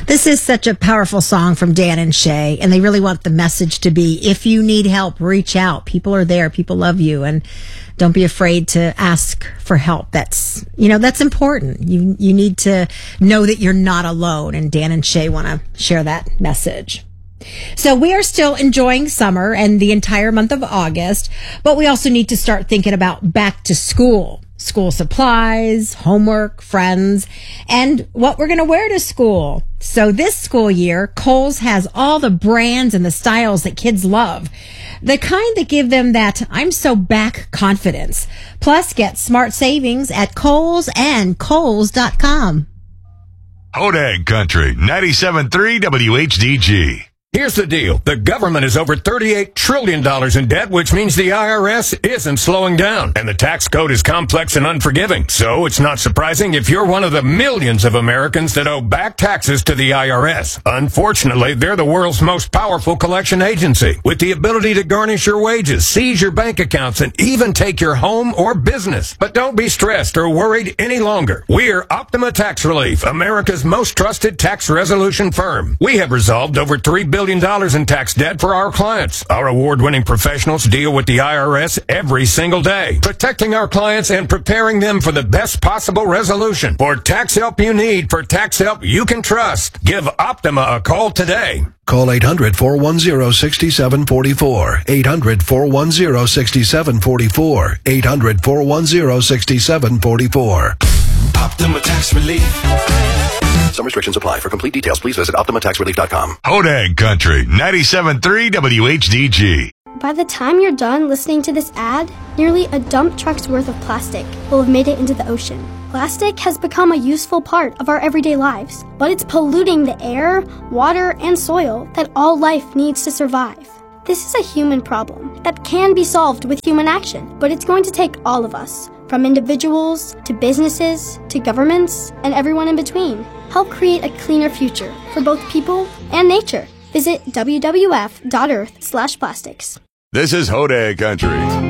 This is such a powerful song from Dan and Shay, and they really want the message to be, if you need help, reach out. People are there. People love you, and don't be afraid to ask for help. That's important. You need to know that you're not alone, and Dan and Shay want to share that message. So we are still enjoying summer and the entire month of August, but we also need to start thinking about back to school. School supplies, homework, friends, and what we're going to wear to school. So this school year, Kohl's has all the brands and the styles that kids love. The kind that give them that I'm so back confidence. Plus, get smart savings at Kohl's and Kohls.com. Hodag Country, 97.3 WHDG. Here's the deal. The government is over $38 trillion in debt, which means the IRS isn't slowing down. And the tax code is complex and unforgiving. So it's not surprising if you're one of the millions of Americans that owe back taxes to the IRS. Unfortunately, they're the world's most powerful collection agency, with the ability to garnish your wages, seize your bank accounts, and even take your home or business. But don't be stressed or worried any longer. We're Optima Tax Relief, America's most trusted tax resolution firm. We have resolved over $3 billion in tax debt for our clients. Our award-winning professionals deal with the IRS every single day, protecting our clients and preparing them for the best possible resolution. For tax help you need, for tax help you can trust, give Optima a call today. Call 800-410-6744. 800-410-6744. 800-410-6744. Optima Tax Relief. Some restrictions apply. For complete details, please visit OptimaTaxRelief.com. Hodag Country, 97.3 WHDG. By the time you're done listening to this ad, nearly a dump truck's worth of plastic will have made it into the ocean. Plastic has become a useful part of our everyday lives, but it's polluting the air, water, and soil that all life needs to survive. This is a human problem that can be solved with human action, but it's going to take all of us, from individuals to businesses to governments and everyone in between. Help create a cleaner future for both people and nature. Visit wwf.earth/plastics. This is Hodag Country.